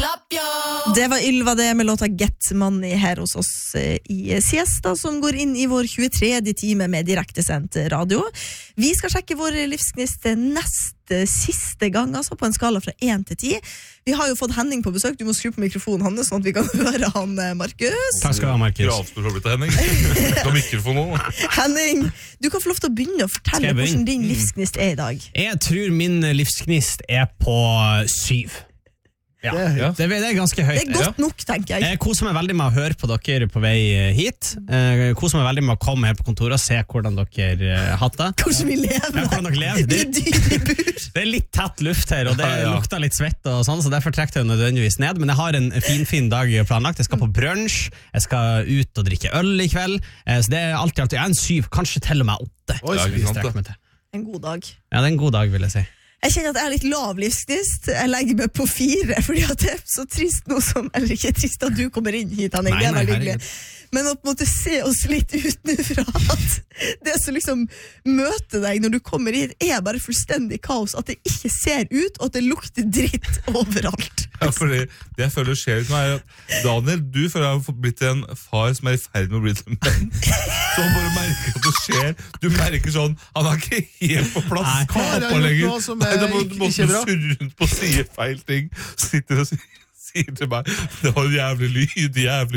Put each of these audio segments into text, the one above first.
Det var Ylva det med låta Get Money her hos oss i Siesta, som går inn i vår 23. time med direktesendt radio. Vi skal sjekke vår livsgnist nest siste gang, altså på en skala fra 1 til 10. Vi har jo fått Henning på besøk. Du må skru på mikrofonen hans, sånn at vi kan høre han, Markus. Takk skal du ha, Markus. Gravspør for Henning. Du har mikrofon nå. Henning, du kan få lov til å begynne å fortelle hvordan din livsgnist i dag. Jeg tror min livsgnist på 7. Ja. Det er ganske høyt. Det er godt nok, tenker jeg. Jeg koser meg veldig med å høre på dere på vei hit. Jeg koser meg veldig med å komme her på kontoret og se hvordan dere hatt det. Hvordan vi lever. Ja, hvordan dere lever. Vi er dyr i bur. Det er litt tett luft her, og det lukter litt svett og sånn, så derfor trekker jeg nødvendigvis ned. Men jeg har en fin dag planlagt. Jeg skal på brunch, jeg skal ut og drikke øl i kveld. Så det er alltid. Jeg er en 7, kanskje til og med 8. En god dag. Ja, det er en god dag, vil jeg si. Jeg kjenner at jeg er litt lav livsgnist. Jeg legger meg på 4, fordi at det er så trist nå som, eller ikke trist at du kommer inn hit, Henning, det er veldig hyggelig. Men å på en måte se oss litt utenfra, at det som liksom møter deg når du kommer inn, er bare fullstendig kaos, at det ikke ser ut, og at det lukter dritt overalt. Ja, fordi det jeg føler skjer ut med Daniel, du føler jeg har blitt en far som er i ferd med å bli til en menn. Så han bare merker at det skjer. Du merker sånn, han er ikke helt på plass. Hva har jeg gjort nå som er ikke bra? Surre rundt på feil ting. Sitter og sier til meg, det var jævlig lyd.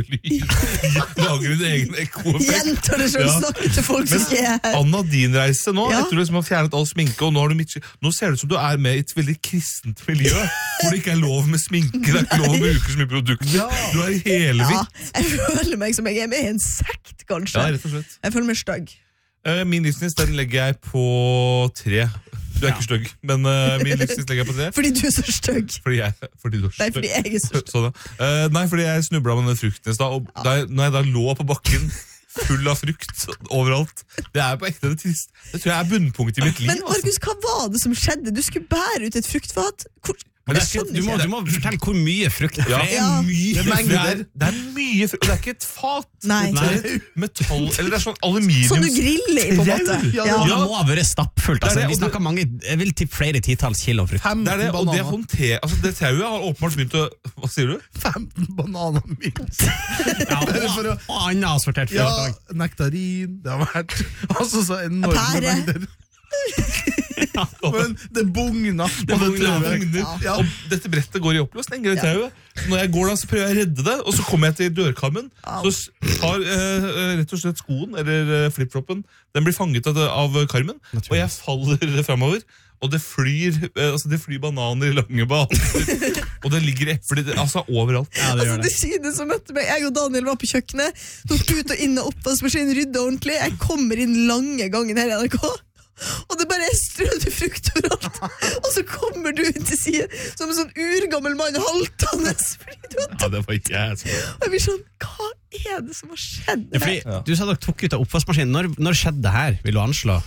Lager din egen ekkoeffekt. Jentar det som snakker til folk som ikke er her. Anna, din reise nå, etter du liksom har fjernet all sminke, og nå ser det ut som du er med i et veldig kristent miljø, hvor det ikke er lov med sminke, det er ikke lov å bruke så mye produkter. Du er helhvitt. Jeg føler meg som jeg er med i en sekt, kanskje. Ja, rett og slett. Jeg føler meg stygg. Min livsgnist, den legger jeg på 3. Du er ikke stygg, men min livsgnist legger jeg på 3. Fordi du er så stygg. Fordi du er stygg. Nei, fordi jeg er så stygg. Sånn, nei, fordi jeg snublet med den frukten i sted, og når jeg da lå på bakken, full av frukt overalt, det er på ekte det trist. Det tror jeg er bunnpunktet i mitt liv. Men Markus, hva var det som skjedde? Du skulle bære ut et fruktfat. Men du må fortelle hvor mye frukt. Ja. Det er mye frukt. Det er mye frukt, og det er ikke et fat. Nei. Det er et metall, eller det er sånn aluminium. Sånn du griller i, på en måte. Ja. Det må ha vært stappfullt. Altså. Vi snakker mange, jeg vil til flere titalls kilo frukt. 15 det er det, og det håndter, altså det tauet har åpenbart begynt å, hva sier du? 15 bananer minst. Og annen assortert frukt. Ja, nektarin, det har vært altså så enorme mengder. Men det bugner. Og dette brettet går i oppløsning. Når jeg går da, så prøver jeg å redde det, og så kommer jeg til dørkarmen. Så tar rett og slett skoen, eller flipfloppen, den blir fanget av karmen, og jeg faller fremover. Og det flyr bananer i lange baner. Og det ligger epler overalt. Ja, det synes som møtte meg. Jeg og Daniel var på kjøkkenet, tok ut og inn og oppvaskmaskinen, ryddet ordentlig. Jeg kommer inn lange gangen her i NRK, og det bare er strøde frukt overalt. Og så kommer du inn til siden som en sånn urgammel mann haltende. Ja, det var ikke jeg. Og jeg blir sånn, hva er det som har skjedd? Du sa dere tok ut av oppvaskmaskinen. Når skjedde det her, vil du anslå?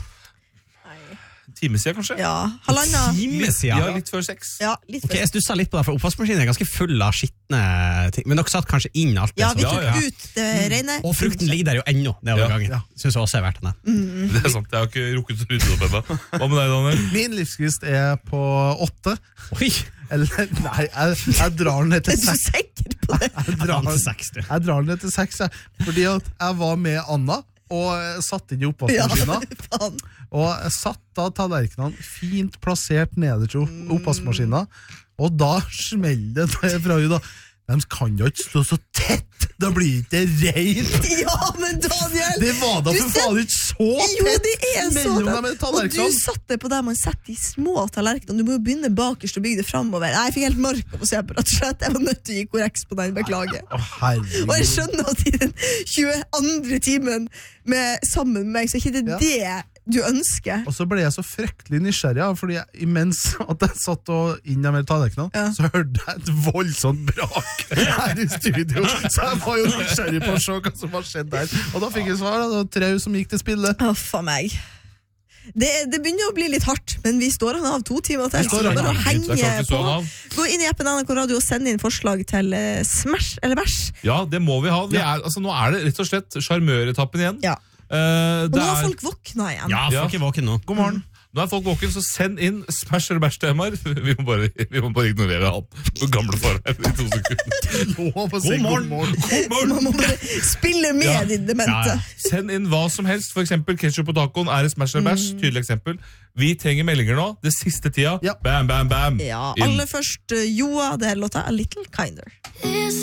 Time siden, kanskje? Ja, halvandet. Time siden? Ja, litt før 6. Ja, litt før. Ok, jeg stusset litt på det, for oppvaskmaskinen er ganske full av skittne ting. Men dere satt kanskje inn alt det. Ja, vi tok ut det rene. Og frukten ligger der jo ennå, det overgangen. Synes jeg også er verdt det. Det er sant, jeg har ikke rukket å rydde opp ennå. Hva med deg, Daniel? Min livsgnist er på 8. Oi! Eller, nei, jeg drar den ned til 6. Er du sikker på det? Jeg drar den ned til 6, fordi at jeg var med Anna, og satt inn i oppvaskmaskinen. Ja, og jeg satt da tallerkenene fint plassert nederst i oppvaskmaskinen, og da smeller det fra henne da. De kan jo ikke stå så tett, da blir det ikke rent. Ja, men Daniel, det var da for faen ikke så tett. Jo, det er så tett. Og du satt det på der man setter de små tallerkenene. Du må jo begynne bakerst og bygge det fremover. Nei, jeg fikk helt mark av å se på, rett og slett. Jeg var nødt til å gi korreks på den, beklager. Og jeg skjønner at i den 22. timen sammen med meg, så er ikke det du ønsker. Og så ble jeg så fryktelig nysgjerrig, fordi imens at jeg satt og inn med tallerkenene, så hørte jeg et voldsomt brak her i studio. Så jeg var jo nysgjerrig på å se hva som har skjedd der. Og da fikk jeg svar, det var Trau som gikk til spille. For meg. Det begynner å bli litt hardt, men vi står av 2 timer til. Så bare å henge på. Gå inn i appen NRK Radio og sende inn forslag til Smash eller Bæsj. Ja, det må vi ha. Nå er det rett og slett sjarmøretappen igjen. Ja. Og nå har folk våkna igjen. Ja, folk er våkne nå. God morgen. Nå folk våken, så send inn smash eller bæsj-temaer. Vi må bare ignorere han. Gamle far her i 2 sekunder. God morgen! Man må bare spille med din demente. Send inn hva som helst. For eksempel ketchup på tacoen er et smash eller bæsj. Tydelig eksempel. Vi trenger meldinger nå. Det siste tida. Bam, bam, bam. Ja, aller først Joa, det er låta A Little Kinder.